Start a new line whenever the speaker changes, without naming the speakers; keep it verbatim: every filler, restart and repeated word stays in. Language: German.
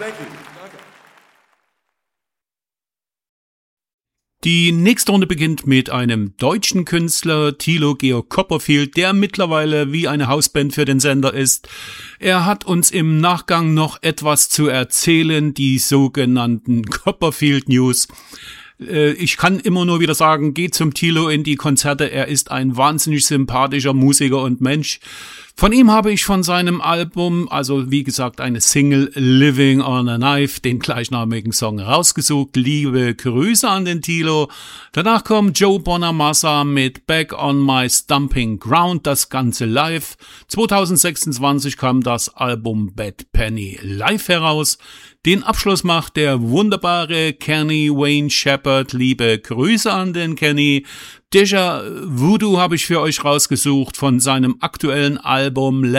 Thank you. Danke.
Die nächste Runde beginnt mit einem deutschen Künstler, Thilo Georg Copperfield, der mittlerweile wie eine Hausband für den Sender ist. Er hat uns im Nachgang noch etwas zu erzählen, die sogenannten Copperfield News. Ich kann immer nur wieder sagen, geht zum Thilo in die Konzerte, er ist ein wahnsinnig sympathischer Musiker und Mensch. Von ihm habe ich von seinem Album, also wie gesagt eine Single, Living on a Knife, den gleichnamigen Song rausgesucht. Liebe Grüße an den Thilo. Danach kommt Joe Bonamassa mit Back on My Stomping Ground, das Ganze live. zwanzig sechsundzwanzig kam das Album Bad Penny live heraus. Den Abschluss macht der wunderbare Kenny Wayne Shepherd. Liebe Grüße an den Kenny. Deja Voodoo habe ich für euch rausgesucht von seinem aktuellen Album